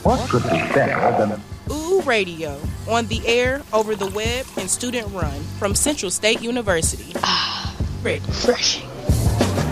What could be better than Ooh Radio, on the air, over the web, and student run from Central State University. Refreshing.